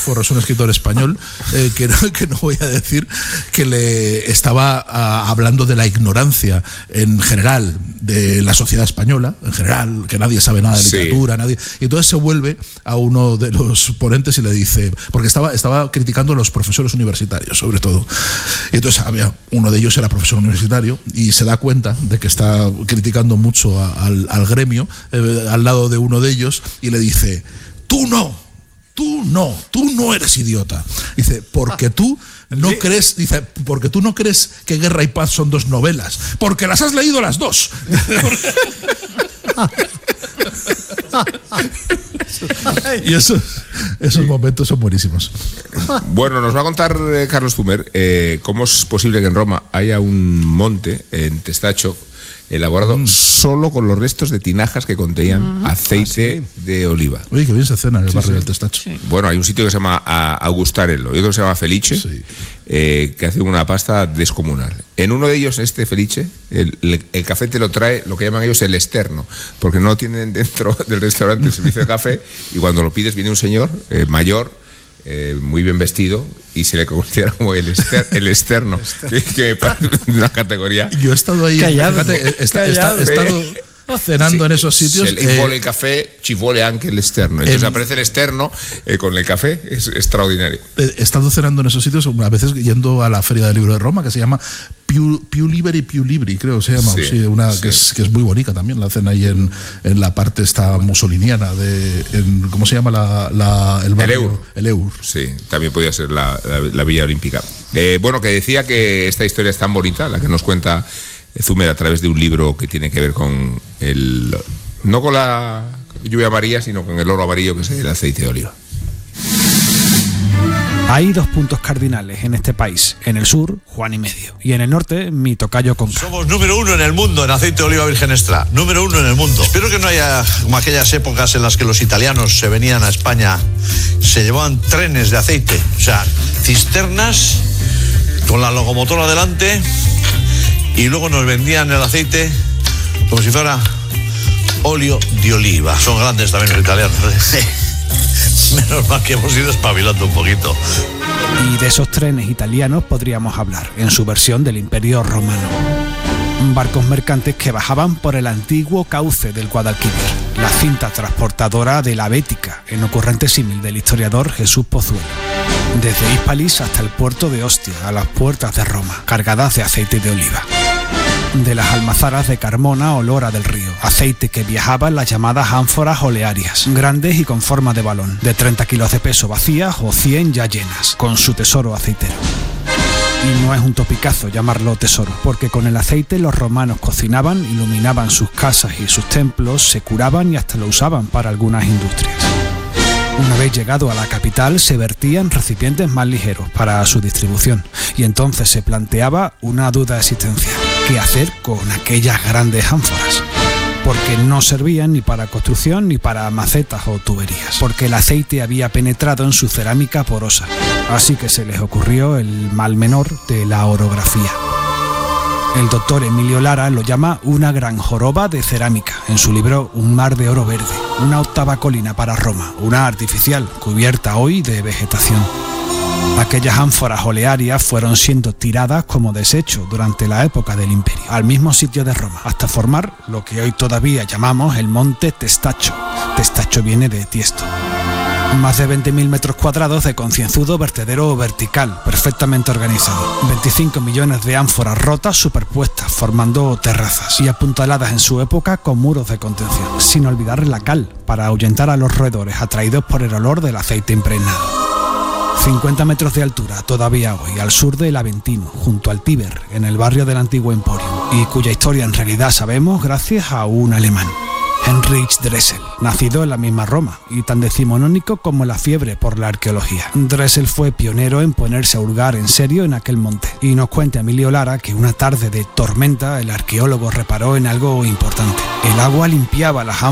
Porro es un escritor español que no voy a decir, que le estaba hablando de la ignorancia en general de la sociedad española, en general, que nadie sabe nada de literatura, nadie. Y entonces se vuelve a uno de los ponentes y le dice, porque estaba criticando a los profesores universitarios, sobre todo. Y entonces uno de ellos era profesor universitario y se da cuenta de que está criticando mucho al gremio al lado de uno de ellos y le dice: tú no eres idiota. Dice, porque tú no crees, porque tú no crees que Guerra y Paz son dos novelas, porque las has leído las dos. Y esos momentos son buenísimos. Bueno, nos va a contar Carlos Zumer cómo es posible que en Roma haya un monte en Testacho elaborado solo con los restos de tinajas que contenían aceite de oliva. Oye, qué bien se cena en el barrio del Testacho. Sí. Bueno, hay un sitio que se llama Augustarello y otro que se llama Felice, que hace una pasta descomunal. En uno de ellos, Felice, el café te lo trae lo que llaman ellos el externo, porque no tienen dentro del restaurante el servicio de café, y cuando lo pides viene un señor mayor, muy bien vestido, y se le considera como el externo, que me parece una categoría. Yo he estado ahí, fíjate, he estado cenando en esos sitios. Se vuole el café, ci vuole anche el externo. Entonces aparece el externo con el café, es extraordinario. He estado cenando en esos sitios, a veces yendo a la Feria del Libro de Roma, que se llama Più Libri, creo que se llama, que es muy bonita también. La hacen ahí en la parte esta mussoliniana ¿cómo se llama el barrio? El Eur. Sí, también podría ser la Villa Olímpica. Bueno, que decía que esta historia es tan bonita, la que nos cuenta Zumer a través de un libro que tiene que ver con no con la lluvia amarilla, sino con el oro amarillo, que es el aceite de oliva. Hay dos puntos cardinales en este país. En el sur, Juan y medio. Y en el norte, mi tocayo Conca. Somos número 1 en el mundo en aceite de oliva virgen extra. Número 1 en el mundo. Espero que no haya como aquellas épocas en las que los italianos se venían a España, se llevaban trenes de aceite. O sea, cisternas con la locomotora delante, y luego nos vendían el aceite como si fuera óleo de oliva. Son grandes también los italianos. Menos mal que hemos ido espabilando un poquito. Y de esos trenes italianos podríamos hablar, en su versión del Imperio Romano. Barcos mercantes que bajaban por el antiguo cauce del Guadalquivir, la cinta transportadora de la Bética, en ocurrente símil del historiador Jesús Pozuelo. Desde Hispalis hasta el puerto de Ostia, a las puertas de Roma, cargadas de aceite de oliva. De las almazaras de Carmona o Lora del Río, aceite que viajaba en las llamadas ánforas olearias, grandes y con forma de balón, de 30 kilos de peso vacías o 100 ya llenas, con su tesoro aceitero. Y no es un topicazo llamarlo tesoro, porque con el aceite los romanos cocinaban, iluminaban sus casas y sus templos, se curaban y hasta lo usaban para algunas industrias. Una vez llegado a la capital, se vertía en recipientes más ligeros para su distribución, y entonces se planteaba una duda existencial: ¿qué hacer con aquellas grandes ánforas? Porque no servían ni para construcción ni para macetas o tuberías, porque el aceite había penetrado en su cerámica porosa. Así que se les ocurrió el mal menor de la orografía. El doctor Emilio Lara lo llama una gran joroba de cerámica, en su libro Un mar de oro verde, una octava colina para Roma, una artificial, cubierta hoy de vegetación. Aquellas ánforas olearias fueron siendo tiradas como desecho durante la época del Imperio, al mismo sitio de Roma, hasta formar lo que hoy todavía llamamos el monte Testacho. Testacho viene de Tiesto. Más de 20.000 metros cuadrados de concienzudo vertedero vertical, perfectamente organizado. 25 millones de ánforas rotas superpuestas, formando terrazas y apuntaladas en su época con muros de contención. Sin olvidar la cal, para ahuyentar a los roedores atraídos por el olor del aceite impregnado. 50 metros de altura todavía hoy, al sur del Aventino, junto al Tíber, en el barrio del antiguo Emporio, y cuya historia en realidad sabemos gracias a un alemán, Heinrich Dressel, nacido en la misma Roma y tan decimonónico como la fiebre por la arqueología. Dressel fue pionero en ponerse a hurgar en serio en aquel monte, y nos cuenta Emilio Lara que una tarde de tormenta el arqueólogo reparó en algo importante. El agua limpiaba las